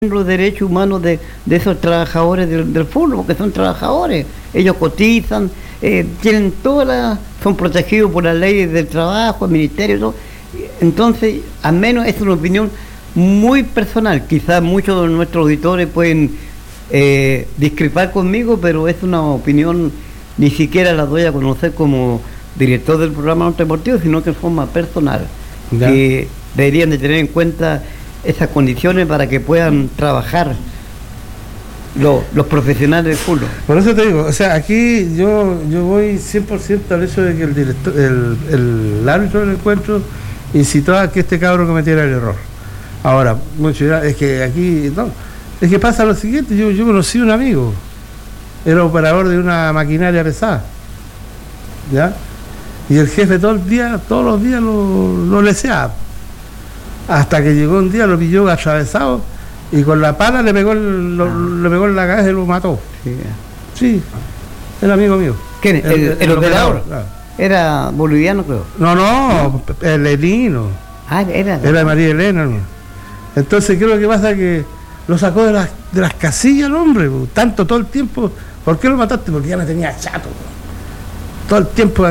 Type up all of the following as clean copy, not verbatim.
los derechos humanos de esos trabajadores del fútbol, porque son trabajadores, ellos cotizan, tienen son protegidos por la ley del trabajo, el ministerio y todo. Entonces, al menos es una opinión muy personal, quizás muchos de nuestros auditores pueden discrepar conmigo, pero es una opinión, ni siquiera la doy a conocer como director del programa Norte Deportivo, sino que de forma personal, que deberían de tener en cuenta esas condiciones para que puedan trabajar los profesionales del fútbol. Por eso te digo, o sea, aquí yo voy 100% al hecho de que el árbitro del encuentro incitó a que este cabro cometiera el error. Ahora, es que aquí, no, es que pasa lo siguiente, yo conocí a un amigo, era operador de una maquinaria pesada, ¿ya? Y el jefe todos los días lo leseaba. Hasta que llegó un día, lo pilló atravesado y con la pala le pegó en la cabeza y lo mató. Sí, el amigo mío. ¿Quién? ¿El operador? Claro. Era boliviano, creo. No, el Elino. Era de María Elena, ¿no? Entonces, ¿qué es lo que pasa? Que lo sacó de las casillas el hombre, todo el tiempo. ¿Por qué lo mataste? Porque ya me tenía chato. Todo el tiempo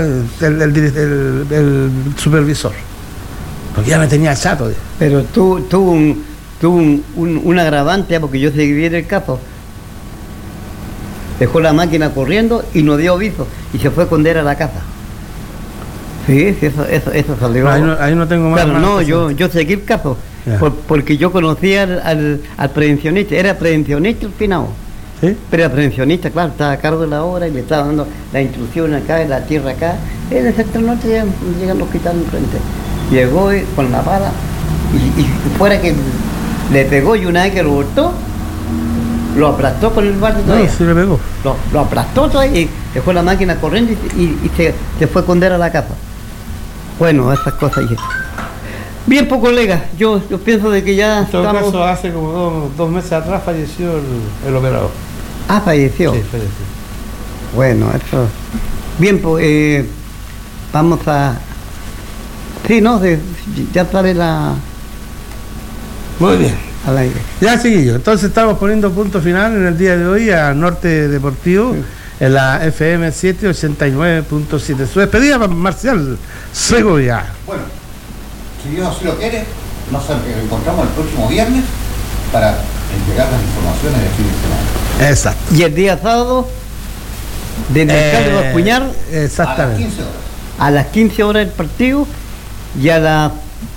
el supervisor. Porque ya me tenía chato. Pero tuvo un agravante, porque yo seguí en el caso. Dejó la máquina corriendo y no dio aviso y se fue a esconder a la casa. Sí, eso salió. Ahí no tengo más. Claro, no, yo seguí el caso porque yo conocía al prevencionista, era prevencionista al final. ¿Sí? Pero era prevencionista, claro, estaba a cargo de la obra y le estaba dando la instrucción acá, la tierra acá. En el sector norte llega al hospital enfrente. Llegó con la pala y fuera que le pegó y una vez que lo botó, lo aplastó con el bate todavía. No, sí le pegó. Lo aplastó todavía y dejó la máquina corriendo y se fue a esconder a la casa. Bueno, esas cosas. Bien, pues colega, yo pienso de que ya en todo caso, hace como dos meses atrás falleció el operador. Ah, falleció. Sí, falleció. Bueno, eso. Bien, pues vamos a... Sí, no, ya sale la... Muy bien. Al aire. Ya, chiquillos, entonces estamos poniendo punto final en el día de hoy a Norte Deportivo, en la FM 789.7. Su despedida, Marcial Segovia. Bueno, si Dios así lo quiere, nos encontramos el próximo viernes para entregar las informaciones del fin de semana. Exacto. Y el día sábado, desde el Mercado de Bascuñar, exactamente. A las 15 horas del partido y a las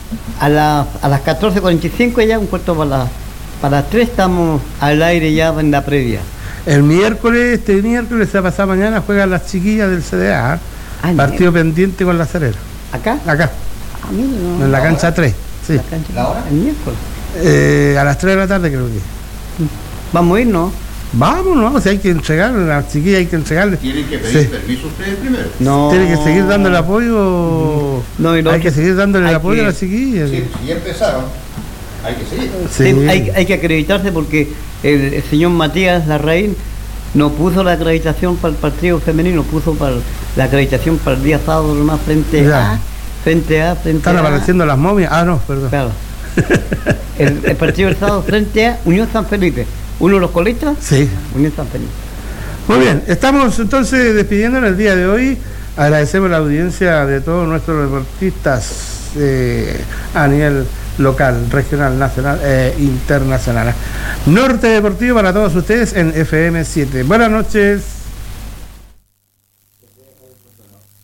14:45 ya un cuarto para las 3 estamos al aire ya en la previa. Este miércoles, se pasado mañana, juegan las chiquillas del CDA, partido pendiente con la Serena. ¿Acá? Acá. No. En la cancha 3. Sí. ¿La hora? El miércoles. A las 3 de la tarde creo que. Vamos a ir, ¿no? Vamos, si hay que entregar, a las chiquillas hay que entregarle. ¿Tienen que pedir permiso ustedes primero? No. Tienen que seguir dando el apoyo. Hay que seguir dándole el apoyo a las chiquillas. Sí, si ya empezaron, hay que seguir. Sí. Hay que acreditarse porque el señor Matías Larraín no puso la acreditación para el partido femenino, puso para la acreditación para el día sábado nomás frente a. Están apareciendo las momias. No, perdón. Claro. el partido del sábado frente a Unión San Felipe. ¿Uno de los colistas? Sí. Unión San Felipe. Muy bien, estamos entonces despidiendo en el día de hoy. Agradecemos la audiencia de todos nuestros deportistas a nivel local, regional, nacional e internacional. Norte Deportivo para todos ustedes en FM 7. Buenas noches.